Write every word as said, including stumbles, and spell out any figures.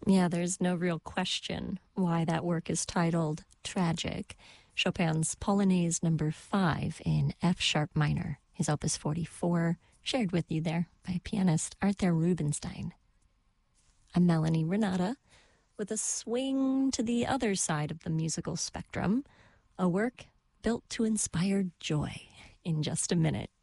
Yeah, there's no real question why that work is titled Tragic. Chopin's Polonaise number five in F sharp minor, his opus forty-four, shared with you there by pianist Arthur Rubinstein. I'm Melanie Renata with a swing to the other side of the musical spectrum, a work built to inspire joy in just a minute.